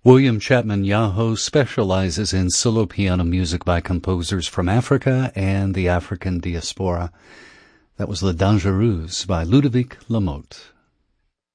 William Chapman Yaho specializes in solo piano music by composers from Africa and the African diaspora. That was La Dangereuse by Ludovic Lamotte.